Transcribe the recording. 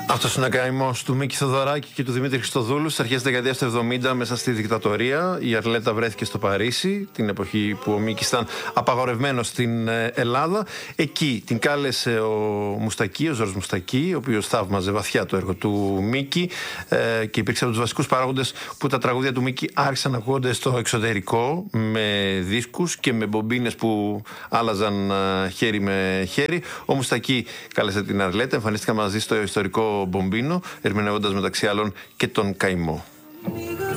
Αυτός είναι ο καημός του Μίκη Θοδωράκη και του Δημήτρη Χριστοδούλου στις αρχές της δεκαετίας του 70 μέσα στη δικτατορία. Η Αρλέτα βρέθηκε στο Παρίσι, την εποχή που ο Μίκης ήταν απαγορευμένος στην Ελλάδα. Εκεί την κάλεσε ο Μουστακή, ο Ζόρζ Μουστακή, ο οποίος θαύμαζε βαθιά το έργο του Μίκη και υπήρξε από τους βασικούς παράγοντες που τα τραγούδια του Μίκη άρχισαν να ακούγονται στο εξωτερικό με δίσκους και με μπομπίνες που άλλαζαν χέρι με χέρι. Ο Μουστακή κάλεσε την Αρλέτα, εμφανίστηκαν μαζί στο ιστορικό Μπομπίνο, ερμηνεύοντας μεταξύ άλλων και τον Καημό.